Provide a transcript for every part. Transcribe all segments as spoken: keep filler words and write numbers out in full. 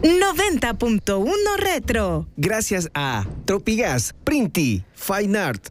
noventa punto uno Retro. Gracias a Tropigas, Printi, Fine Art.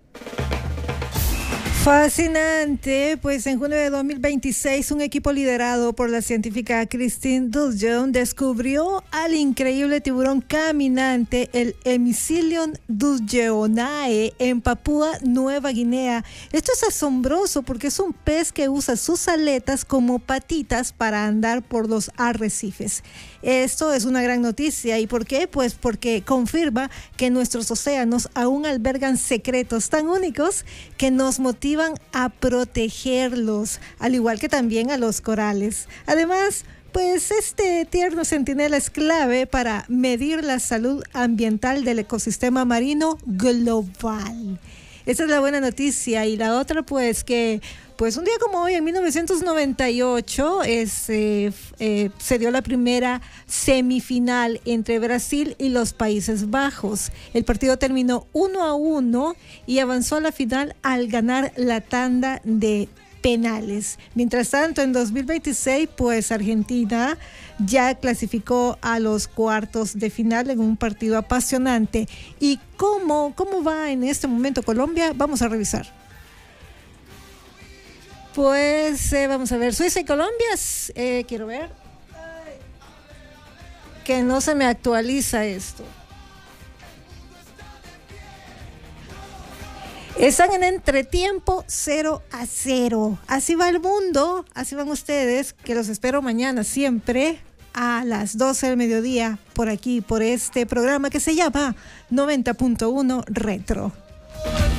Fascinante, pues en junio de dos mil veintiséis un equipo liderado por la científica Christine Dudgeon descubrió al increíble tiburón caminante, el Hemicillion dudgeonae, en Papúa Nueva Guinea. Esto es asombroso porque es un pez que usa sus aletas como patitas para andar por los arrecifes. Esto es una gran noticia. ¿Y por qué? Pues porque confirma que nuestros océanos aún albergan secretos tan únicos que nos motivan a protegerlos, al igual que también a los corales. Además, pues este tierno centinela es clave para medir la salud ambiental del ecosistema marino global. Esa es la buena noticia. Y la otra, pues que pues un día como hoy, en mil novecientos noventa y ocho, es, eh, eh, se dio la primera semifinal entre Brasil y los Países Bajos. El partido terminó uno a uno y avanzó a la final al ganar la tanda de penales. Mientras tanto, en dos mil veintiséis, pues Argentina ya clasificó a los cuartos de final en un partido apasionante. ¿Y cómo, cómo va en este momento Colombia? Vamos a revisar. Pues eh, vamos a ver, Suiza y Colombia, eh, quiero ver, Ay, que no se me actualiza esto. Están en entretiempo cero a cero. Así va el mundo, así van ustedes, que los espero mañana siempre a las doce del mediodía por aquí, por este programa que se llama noventa punto uno Retro.